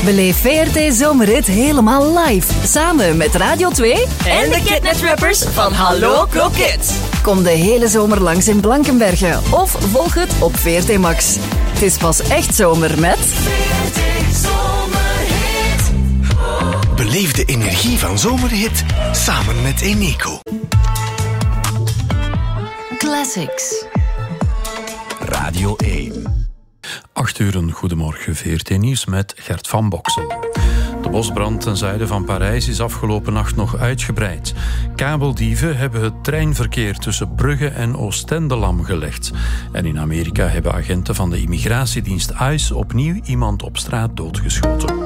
Beleef VRT Zomerhit helemaal live. Samen met Radio 2 en de Kidnet-rappers van Hallo Kroket. Kom de hele zomer langs in Blankenberge of volg het op VRT Max. Het is pas echt zomer met VRT Zomerhit. Beleef de energie van Zomerhit samen met Eneco. Classics. Radio 1. 8 uur, een goedemorgen. VRT Nieuws met Gert van Boksel. De bosbrand ten zuiden van Parijs is afgelopen nacht nog uitgebreid. Kabeldieven hebben het treinverkeer tussen Brugge en Oostende lamgelegd. En in Amerika hebben agenten van de immigratiedienst ICE opnieuw iemand op straat doodgeschoten.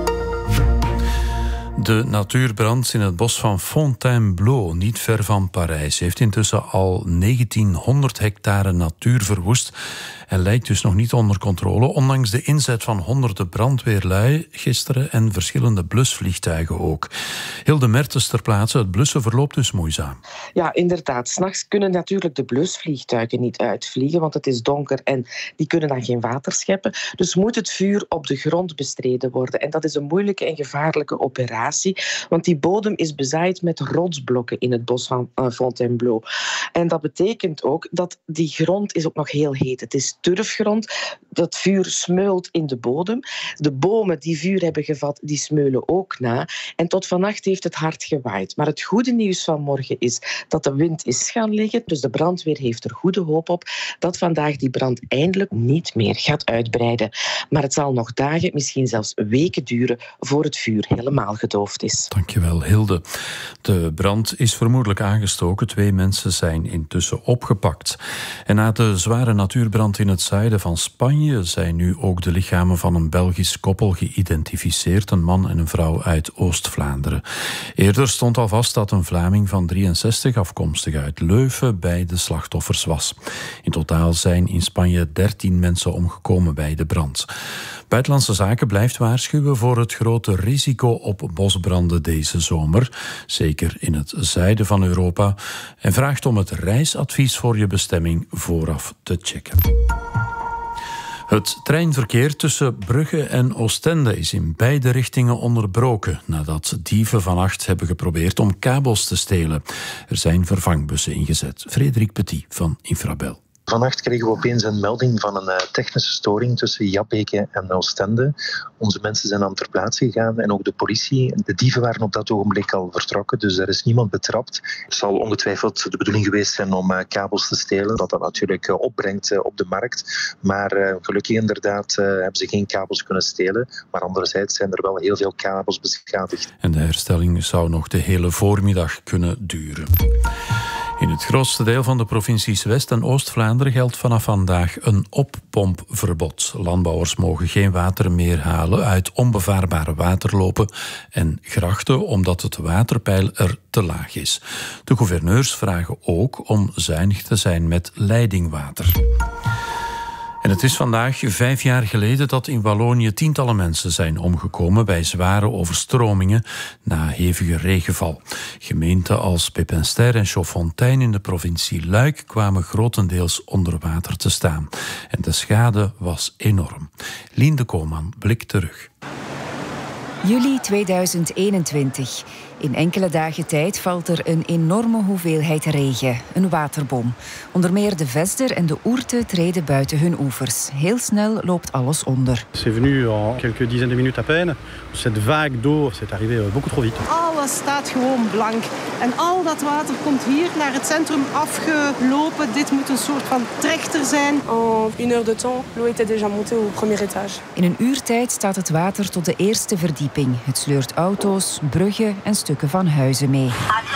De natuurbrand in het bos van Fontainebleau, niet ver van Parijs, heeft intussen al 1900 hectare natuur verwoest en lijkt dus nog niet onder controle, ondanks de inzet van honderden brandweerlui gisteren en verschillende blusvliegtuigen ook. Hilde Mertens ter plaatse, het blussen verloopt dus moeizaam. Ja, inderdaad. 's Nachts kunnen natuurlijk de blusvliegtuigen niet uitvliegen, want het is donker en die kunnen dan geen water scheppen. Dus moet het vuur op de grond bestreden worden. En dat is een moeilijke en gevaarlijke operatie, want die bodem is bezaaid met rotsblokken in het bos van Fontainebleau. En dat betekent ook dat die grond is ook nog heel heet. Het is turfgrond. Dat vuur smeult in de bodem. De bomen die vuur hebben gevat, die smeulen ook na. En tot vannacht heeft het hard gewaaid. Maar het goede nieuws van morgen is dat de wind is gaan liggen. Dus de brandweer heeft er goede hoop op dat vandaag die brand eindelijk niet meer gaat uitbreiden. Maar het zal nog dagen, misschien zelfs weken duren voor het vuur helemaal gedoofd is. Dankjewel, Hilde. De brand is vermoedelijk aangestoken. 2 mensen zijn intussen opgepakt. En na de zware natuurbrand in het zuiden van Spanje zijn nu ook de lichamen van een Belgisch koppel geïdentificeerd, een man en een vrouw uit Oost-Vlaanderen. Eerder stond al vast dat een Vlaming van 63, afkomstig uit Leuven, bij de slachtoffers was. In totaal zijn in Spanje 13 mensen omgekomen bij de brand. Buitenlandse Zaken blijft waarschuwen voor het grote risico op bosbranden deze zomer, zeker in het zuiden van Europa, en vraagt om het reisadvies voor je bestemming vooraf te checken. Het treinverkeer tussen Brugge en Oostende is in beide richtingen onderbroken nadat dieven vannacht hebben geprobeerd om kabels te stelen. Er zijn vervangbussen ingezet. Frederik Petit van Infrabel. Vannacht kregen we opeens een melding van een technische storing tussen Jabbeke en Oostende. Onze mensen zijn dan ter plaatse gegaan en ook de politie. De dieven waren op dat ogenblik al vertrokken, dus er is niemand betrapt. Het zal ongetwijfeld de bedoeling geweest zijn om kabels te stelen, dat natuurlijk opbrengt op de markt. Maar gelukkig inderdaad hebben ze geen kabels kunnen stelen. Maar anderzijds zijn er wel heel veel kabels beschadigd. En de herstelling zou nog de hele voormiddag kunnen duren. In het grootste deel van de provincies West- en Oost-Vlaanderen geldt vanaf vandaag een oppompverbod. Landbouwers mogen geen water meer halen uit onbevaarbare waterlopen en grachten omdat het waterpeil er te laag is. De gouverneurs vragen ook om zuinig te zijn met leidingwater. En het is vandaag 5 jaar geleden dat in Wallonië tientallen mensen zijn omgekomen bij zware overstromingen na hevige regenval. Gemeenten als Pepinster en Chaudfontein in de provincie Luik kwamen grotendeels onder water te staan. En de schade was enorm. Lien de Koopman blikt terug. Juli 2021. In enkele dagen tijd valt er een enorme hoeveelheid regen, een waterbom. Onder meer de Vesder en de Ourthe treden buiten hun oevers. Heel snel loopt alles onder. C'est venu en quelques dizaines de minutes à peine. Cette vague d'eau, c'est arrivé beaucoup trop vite. Alles staat gewoon blank. En al dat water komt hier naar het centrum afgelopen. Dit moet een soort van trechter zijn. En une heure de temps, l'eau était déjà montée au premier étage. In een uurtijd staat het water tot de eerste verdieping. Het sleurt auto's, bruggen en stukken van huizen mee.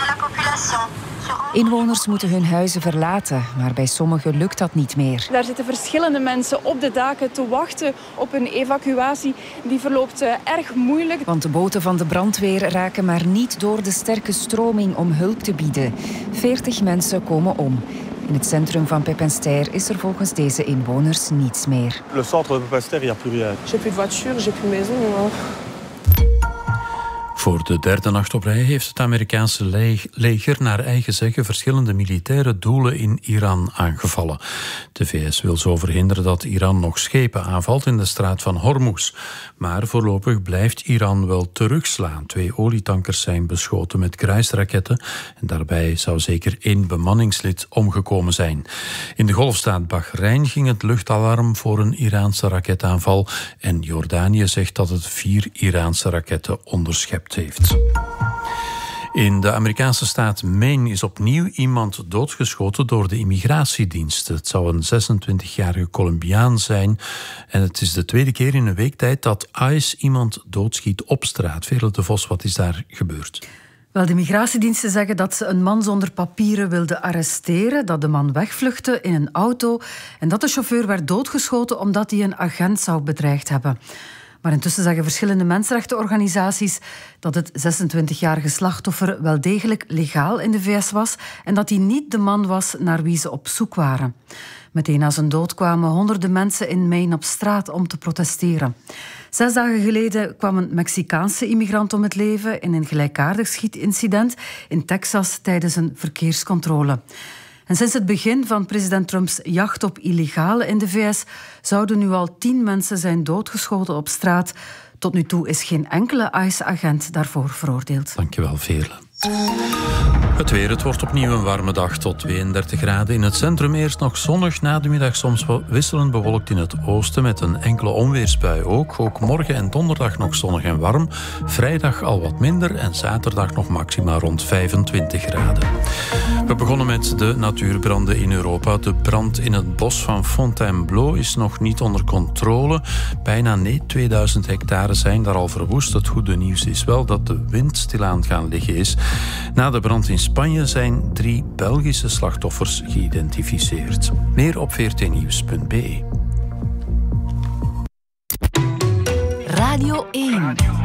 Inwoners moeten hun huizen verlaten, maar bij sommigen lukt dat niet meer. Daar zitten verschillende mensen op de daken te wachten op een evacuatie. Die verloopt erg moeilijk. Want de boten van de brandweer raken maar niet door de sterke stroming om hulp te bieden. 40 mensen komen om. In het centrum van Pepinster is er volgens deze inwoners niets meer. Le centre de Pepinster, il n'y a plus rien. J'ai plus de voiture, j'ai plus de maison. Voor de derde nacht op rij heeft het Amerikaanse leger naar eigen zeggen verschillende militaire doelen in Iran aangevallen. De VS wil zo verhinderen dat Iran nog schepen aanvalt in de straat van Hormuz. Maar voorlopig blijft Iran wel terugslaan. 2 olietankers zijn beschoten met kruisraketten en daarbij zou zeker 1 bemanningslid omgekomen zijn. In de golfstaat Bahrein ging het luchtalarm voor een Iraanse raketaanval en Jordanië zegt dat het 4 Iraanse raketten onderschept heeft. In de Amerikaanse staat Maine is opnieuw iemand doodgeschoten door de immigratiedienst. Het zou een 26-jarige Colombiaan zijn. En het is de tweede keer in een week tijd dat ICE iemand doodschiet op straat. Veerle de Vos, wat is daar gebeurd? Wel, de migratiediensten zeggen dat ze een man zonder papieren wilden arresteren, dat de man wegvluchtte in een auto en dat de chauffeur werd doodgeschoten omdat hij een agent zou bedreigd hebben. Maar intussen zeggen verschillende mensenrechtenorganisaties dat het 26-jarige slachtoffer wel degelijk legaal in de VS was en dat hij niet de man was naar wie ze op zoek waren. Meteen na zijn dood kwamen honderden mensen in Maine op straat om te protesteren. 6 dagen geleden kwam een Mexicaanse immigrant om het leven in een gelijkaardig schietincident in Texas tijdens een verkeerscontrole. En sinds het begin van president Trumps jacht op illegalen in de VS zouden nu al 10 mensen zijn doodgeschoten op straat. Tot nu toe is geen enkele ICE-agent daarvoor veroordeeld. Dankjewel, Veerle. Het weer, het wordt opnieuw een warme dag tot 32 graden. In het centrum eerst nog zonnig, na de middag soms wisselend bewolkt in het oosten met een enkele onweersbui ook. Ook morgen en donderdag nog zonnig en warm. Vrijdag al wat minder en zaterdag nog maxima rond 25 graden. We begonnen met de natuurbranden in Europa. De brand in het bos van Fontainebleau is nog niet onder controle. Bijna 2000 hectare zijn daar al verwoest. Het goede nieuws is wel dat de wind stilaan gaan liggen is. Na de brand in Spanje zijn 3 Belgische slachtoffers geïdentificeerd. Meer op vrtnieuws.be. Radio 1.